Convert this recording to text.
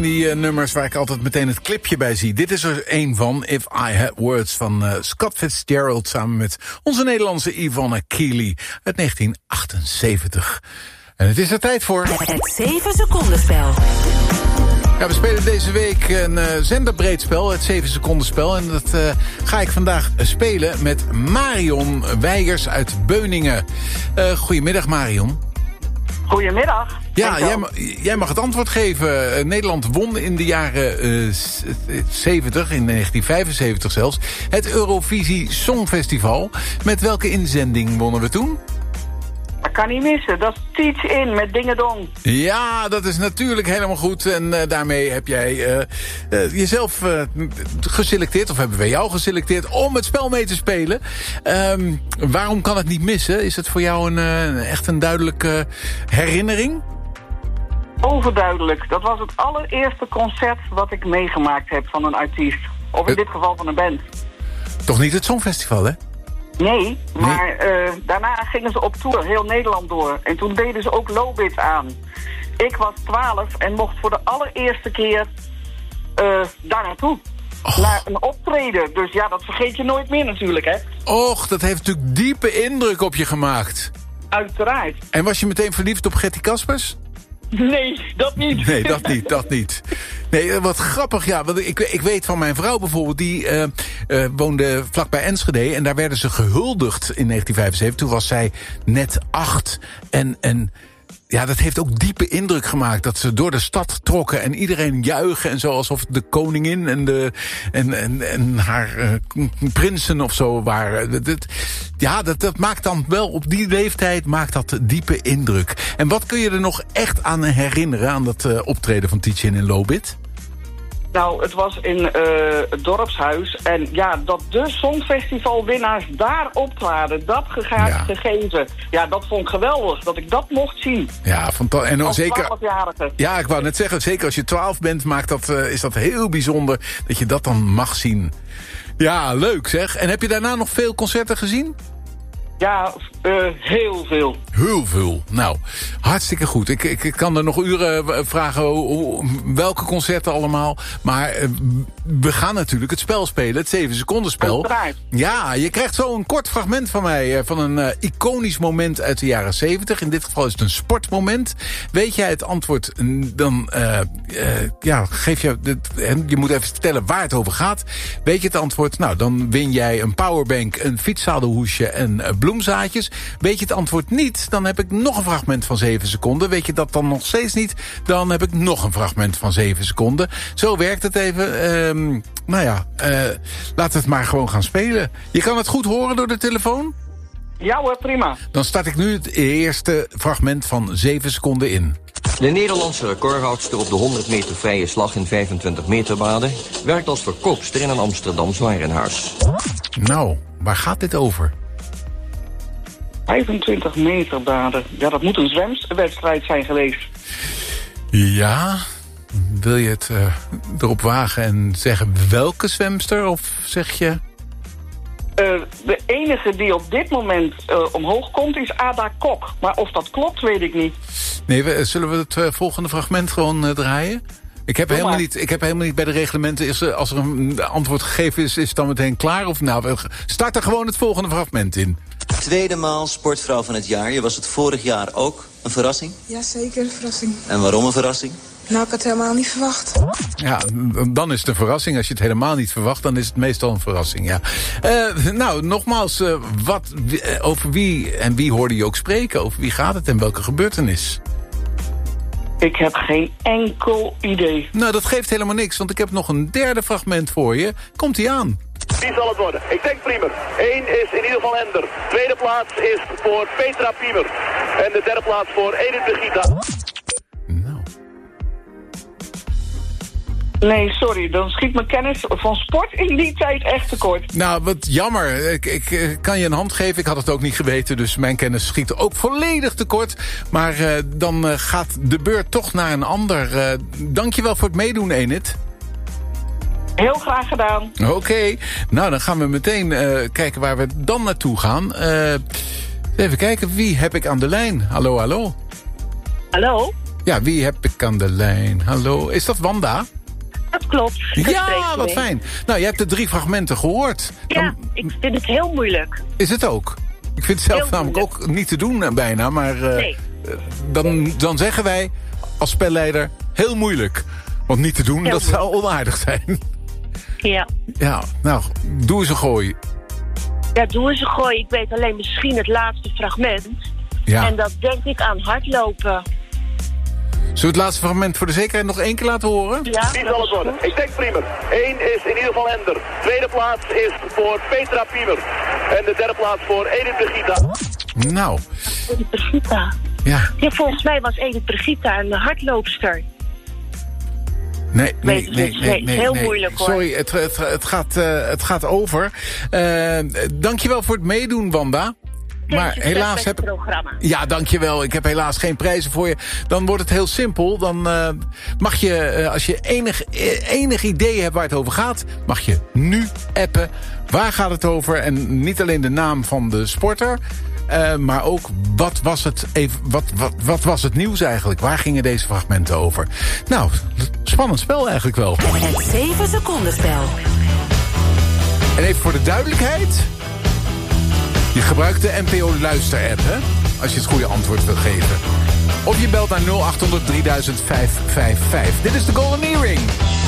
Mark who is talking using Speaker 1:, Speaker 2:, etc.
Speaker 1: van die nummers waar ik altijd meteen het clipje bij zie. Dit is er één van, If I Had Words, van Scott Fitzgerald... samen met onze Nederlandse Yvonne Keely uit 1978. En het is er tijd voor...
Speaker 2: Het 7-secondenspel.
Speaker 1: Ja, we spelen deze week een zenderbreed spel, het 7-secondenspel. En dat ga ik vandaag spelen met Marion Weigers uit Beuningen. Goedemiddag, Marion.
Speaker 3: Goedemiddag.
Speaker 1: Ja, jij mag het antwoord geven. Nederland won in de jaren 70, in 1975 zelfs, het Eurovisie Songfestival. Met welke inzending wonnen we toen?
Speaker 3: Dat kan niet missen. Dat is Teach In met Dingedong.
Speaker 1: Ja, dat is natuurlijk helemaal goed. En daarmee heb jij jezelf geselecteerd, of hebben wij jou geselecteerd, om het spel mee te spelen. Waarom kan het niet missen? Is het voor jou echt een duidelijke herinnering?
Speaker 3: Overduidelijk. Dat was het allereerste concert wat ik meegemaakt heb van een artiest. Of in dit geval van een band.
Speaker 1: Toch niet het Songfestival, hè?
Speaker 3: Nee, maar daarna gingen ze op tour, heel Nederland door. En toen deden ze ook Lobit aan. Ik was 12 en mocht voor de allereerste keer daar naartoe. Naar een optreden. Dus ja, dat vergeet je nooit meer natuurlijk, hè?
Speaker 1: Och, dat heeft natuurlijk diepe indruk op je gemaakt.
Speaker 3: Uiteraard.
Speaker 1: En was je meteen verliefd op Gertie Kaspers?
Speaker 3: Nee, dat niet.
Speaker 1: Nee, dat niet. Nee, wat grappig, ja. Want ik weet van mijn vrouw bijvoorbeeld, die woonde vlakbij Enschede. En daar werden ze gehuldigd in 1975. Toen was zij net 8. En ja, dat heeft ook diepe indruk gemaakt. Dat ze door de stad trokken en iedereen juichen en zo. Alsof de koningin en haar prinsen of zo waren. Dat maakt dan wel op die leeftijd maakt dat diepe indruk. En wat kun je er nog echt aan herinneren aan dat optreden van Tietjen in Lobit?
Speaker 3: Nou, het was in het dorpshuis. En ja, dat de Songfestivalwinnaars daar optraden, dat gegeven. Ja, dat vond ik geweldig, dat ik dat mocht zien.
Speaker 1: Ja, fantastisch. En
Speaker 3: als
Speaker 1: zeker
Speaker 3: 12-jarige.
Speaker 1: Ja, ik wou net zeggen, zeker als je 12 bent, is dat heel bijzonder dat je dat dan mag zien. Ja, leuk zeg. En heb je daarna nog veel concerten gezien?
Speaker 3: Ja, heel veel.
Speaker 1: Heel veel. Nou, hartstikke goed. Ik kan er nog uren vragen welke concerten allemaal. Maar we gaan natuurlijk het spel spelen, het 7-secondenspel. Ja, je krijgt zo een kort fragment van mij van een iconisch moment uit de jaren 70. In dit geval is het een sportmoment. Weet jij het antwoord, dan geef je... Je moet even vertellen waar het over gaat. Weet je het antwoord? Nou, dan win jij een powerbank, een fietszadelhoesje en bloemzaadjes. Weet je het antwoord niet, dan heb ik nog een fragment van 7 seconden. Weet je dat dan nog steeds niet, dan heb ik nog een fragment van 7 seconden. Zo werkt het even. Laten we het maar gewoon gaan spelen. Je kan het goed horen door de telefoon?
Speaker 3: Ja hoor, prima.
Speaker 1: Dan start ik nu het eerste fragment van 7 seconden in.
Speaker 4: De Nederlandse recordhoudster op de 100 meter vrije slag in 25 meter baden werkt als verkoopster in een Amsterdams warenhuis.
Speaker 1: Nou, waar gaat dit over?
Speaker 3: 25 meter baden. Ja, dat moet een zwemwedstrijd zijn geweest.
Speaker 1: Ja, wil je het erop wagen en zeggen welke zwemster? Of zeg je...
Speaker 3: De enige die op dit moment omhoog komt is Ada Kok. Maar of dat klopt, weet ik niet.
Speaker 1: Nee, zullen we het volgende fragment gewoon draaien? Ik heb helemaal niet bij de reglementen... als er een antwoord gegeven is het dan meteen klaar? Of nou, start er gewoon het volgende fragment in.
Speaker 5: Tweede maal sportvrouw van het jaar. Je was het vorig jaar ook. Een verrassing?
Speaker 6: Jazeker, een verrassing.
Speaker 5: En waarom een verrassing?
Speaker 6: Nou, ik had het helemaal niet verwacht.
Speaker 1: Ja, dan is het een verrassing. Als je het helemaal niet verwacht, dan is het meestal een verrassing, ja. Nou, nogmaals, over wie hoorde je ook spreken? Over wie gaat het en welke gebeurtenis?
Speaker 3: Ik heb geen enkel idee.
Speaker 1: Nou, dat geeft helemaal niks, want ik heb nog een derde fragment voor je. Komt-ie aan.
Speaker 7: Wie zal het worden? Ik denk Priemer. 1 is in ieder geval Ender. Tweede plaats is voor Petra Piemer. En de derde plaats voor Edith de Gita.
Speaker 1: Nou.
Speaker 3: Nee, sorry. Dan schiet mijn kennis van sport in die tijd echt tekort.
Speaker 1: Nou, wat jammer. Ik kan je een hand geven. Ik had het ook niet geweten, dus mijn kennis schiet ook volledig tekort. Maar dan gaat de beurt toch naar een ander. Dankjewel voor het meedoen, Enid.
Speaker 3: Heel graag gedaan.
Speaker 1: Oké. Nou, dan gaan we meteen kijken waar we dan naartoe gaan. Even kijken, wie heb ik aan de lijn? Hallo, hallo.
Speaker 8: Hallo?
Speaker 1: Ja, wie heb ik aan de lijn? Hallo, is dat Wanda?
Speaker 8: Dat klopt.
Speaker 1: Ja, wat fijn. Nou, je hebt de 3 fragmenten gehoord.
Speaker 8: Ja, ik vind het heel moeilijk.
Speaker 1: Is het ook? Ik vind het zelf
Speaker 8: heel
Speaker 1: namelijk
Speaker 8: moeilijk.
Speaker 1: ook niet te doen bijna. Maar
Speaker 8: Nee.
Speaker 1: dan zeggen wij als spelleider heel moeilijk. Want niet te doen,
Speaker 8: Heel
Speaker 1: dat zou onaardig zijn.
Speaker 8: Ja.
Speaker 1: Ja, nou, doe eens een gooi.
Speaker 8: Ja, doe eens een gooi. Ik weet alleen misschien het laatste fragment.
Speaker 1: Ja.
Speaker 8: En dat denk ik aan hardlopen.
Speaker 1: Zullen we het laatste fragment voor de zekerheid nog 1 keer laten horen?
Speaker 8: Ja,
Speaker 7: Wie zal het worden? Ik denk Priemer. 1 is in ieder geval Ender. Tweede plaats is voor Petra Piemer. En de derde plaats voor Edith Brigida.
Speaker 1: Nou,
Speaker 8: Edith Brigida.
Speaker 1: ja.
Speaker 8: Ja, volgens mij was Edith Brigida een hardloopster.
Speaker 1: Nee.
Speaker 8: Heel moeilijk, hoor.
Speaker 1: Sorry, het gaat over. Dankjewel voor het meedoen, Wanda. Maar helaas heb ik...
Speaker 8: programma.
Speaker 1: Ja, dankjewel. Ik heb helaas geen prijzen voor je. Dan wordt het heel simpel. Dan mag je, als je enig idee hebt waar het over gaat, mag je nu appen. Waar gaat het over? En niet alleen de naam van de sporter, maar ook wat was het nieuws eigenlijk? Waar gingen deze fragmenten over? Nou, spannend spel eigenlijk wel.
Speaker 2: Het 7 seconden spel.
Speaker 1: En even voor de duidelijkheid. Je gebruikt de NPO Luister-app, hè? Als je het goede antwoord wilt geven. Of je belt naar 0800 3000 555. Dit is de Golden Earring.